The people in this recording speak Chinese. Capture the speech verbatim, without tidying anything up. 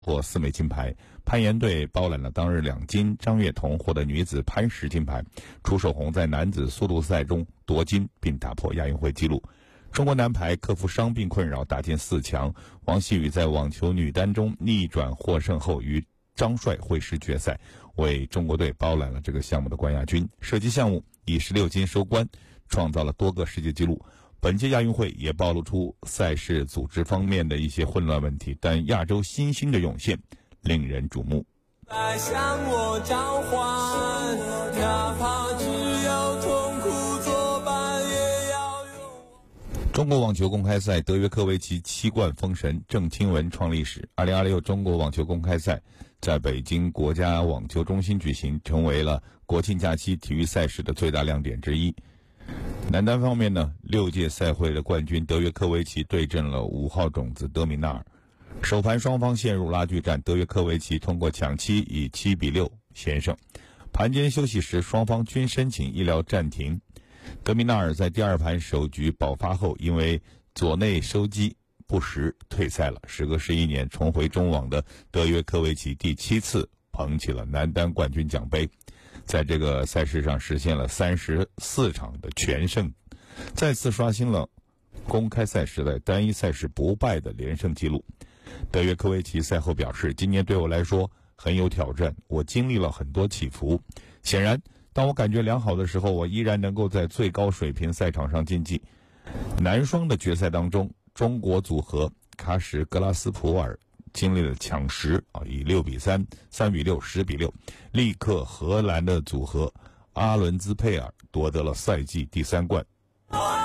获四枚金牌。攀岩队包揽了当日两金，张悦彤获得女子攀石金牌，楚守宏在男子速度赛中夺金并打破亚运会纪录。中国男排克服伤病困扰打进四强，王希雨在网球女单中逆转获胜后与张帅会师决赛，为中国队包揽了这个项目的冠亚军。射击项目以十六金收官，创造了多个世界纪录。本届亚运会也暴露出赛事组织方面的一些混乱问题，但亚洲新星的涌现令人瞩目。 来向我召唤，哪怕只有痛苦作伴，也要勇。 中国网球公开赛德约科维奇七冠封神，郑钦文创历史。二零二六中国网球公开赛在北京国家网球中心举行，成为了国庆假期体育赛事的最大亮点之一。男单方面呢，六届赛会的冠军德约科维奇对阵了五号种子德米纳尔，首盘双方陷入拉锯战，德约科维奇通过抢七以七比六险胜。盘间休息时，双方均申请医疗暂停。德米纳尔在第二盘首局爆发后，因为左内收击不实退赛了。时隔十一年重回中网的德约科维奇第七次捧起了男单冠军奖杯，在这个赛事上实现了三十四场的全胜，再次刷新了公开赛时代单一赛事不败的连胜纪录。德约科维奇赛后表示，今年对我来说很有挑战，我经历了很多起伏。显然，当我感觉良好的时候，我依然能够在最高水平赛场上竞技。男双的决赛当中，中国组合卡什格拉斯普尔经历了抢十啊，以六比三、三比六、十比六，力克荷兰的组合阿伦兹佩尔夺得了赛季第三冠。